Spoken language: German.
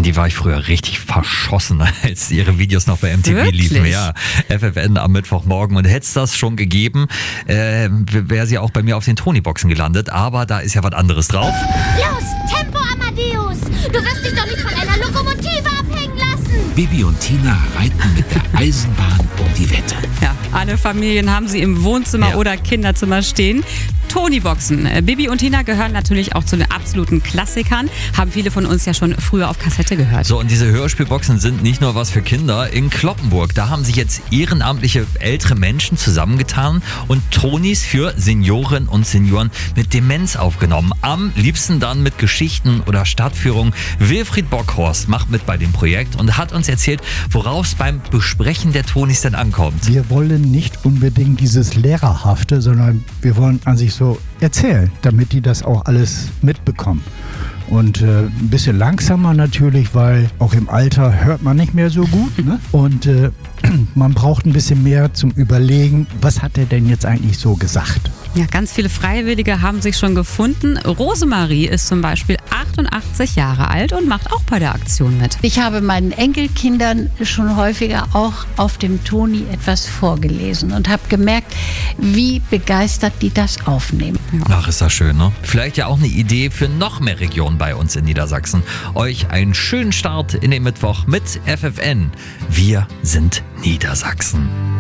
die war ich früher richtig verschossen, als ihre Videos noch bei MTV Wirklich? liefen. Ja, FFN am Mittwochmorgen. Und hätte es das schon gegeben, wäre sie auch bei mir auf den Tony-Boxen gelandet. Aber da ist ja was anderes drauf. Los, Tempo, Amadeus! Du wirst dich doch nicht von einer Lokomotive abhängen lassen! Bibi und Tina reiten mit der Eisenbahn um die Wette. Ja, alle Familien haben sie im Wohnzimmer oder Kinderzimmer stehen. Tony-Boxen. Bibi und Tina gehören natürlich auch zu den absoluten Klassikern. Haben viele von uns ja schon früher auf Kassette gehört. So, und diese Hörspielboxen sind nicht nur was für Kinder. In Cloppenburg, da haben sich jetzt ehrenamtliche ältere Menschen zusammengetan und Tonys für Seniorinnen und Senioren mit Demenz aufgenommen. Am liebsten dann mit Geschichten oder Stadtführungen. Wilfried Bockhorst macht mit bei dem Projekt und hat uns erzählt, worauf es beim Besprechen der Tonys denn ankommt. Wir wollen nicht unbedingt dieses Lehrerhafte, sondern wir wollen an sich so erzählen, damit die das auch alles mitbekommen. Und ein bisschen langsamer natürlich, weil auch im Alter hört man nicht mehr so gut. Ne? Und man braucht ein bisschen mehr zum Überlegen, was hat er denn jetzt eigentlich so gesagt? Ja, ganz viele Freiwillige haben sich schon gefunden. Rosemarie ist zum Beispiel 88 Jahre alt und macht auch bei der Aktion mit. Ich habe meinen Enkelkindern schon häufiger auch auf dem Toni etwas vorgelesen und habe gemerkt, wie begeistert die das aufnehmen. Ach, ist das schön, ne? Vielleicht ja auch eine Idee für noch mehr Regionen bei uns in Niedersachsen. Euch einen schönen Start in den Mittwoch mit FFN. Wir sind Niedersachsen.